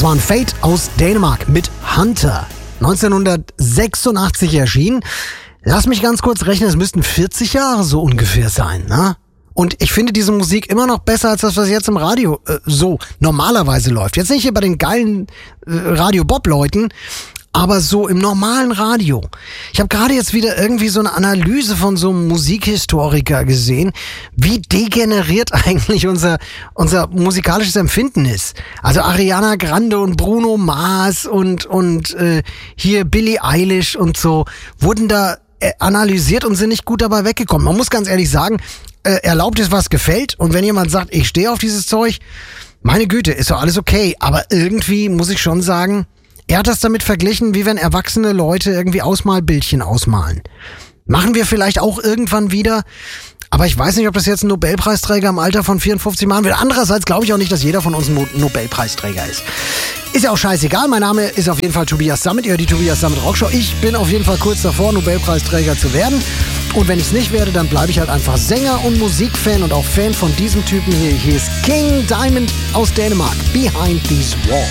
Das war ein Fate aus Dänemark mit Hunter. 1986 erschienen. Lass mich ganz kurz rechnen, es müssten 40 Jahre so ungefähr sein, ne? Und ich finde diese Musik immer noch besser als das, was jetzt im Radio so normalerweise läuft. Jetzt nicht hier bei den geilen Radio-Bob-Leuten, aber so im normalen Radio. Ich habe gerade jetzt wieder irgendwie so eine Analyse von so einem Musikhistoriker gesehen, wie degeneriert eigentlich unser musikalisches Empfinden ist. Also Ariana Grande und Bruno Mars und hier Billie Eilish und so wurden da analysiert und sind nicht gut dabei weggekommen. Man muss ganz ehrlich sagen, erlaubt ist, was gefällt. Und wenn jemand sagt, ich stehe auf dieses Zeug, meine Güte, ist doch alles okay. Aber irgendwie muss ich schon sagen, er hat das damit verglichen, wie wenn erwachsene Leute irgendwie Ausmalbildchen ausmalen. Machen wir vielleicht auch irgendwann wieder. Aber ich weiß nicht, ob das jetzt ein Nobelpreisträger im Alter von 54 machen will. Andererseits glaube ich auch nicht, dass jeder von uns ein Nobelpreisträger ist. Ist ja auch scheißegal. Mein Name ist auf jeden Fall Tobias Sammet. Ihr hört die Tobias Sammet Rockshow. Ich bin auf jeden Fall kurz davor, Nobelpreisträger zu werden. Und wenn ich es nicht werde, dann bleibe ich halt einfach Sänger und Musikfan und auch Fan von diesem Typen hier. Hier ist King Diamond aus Dänemark. Behind These Walls.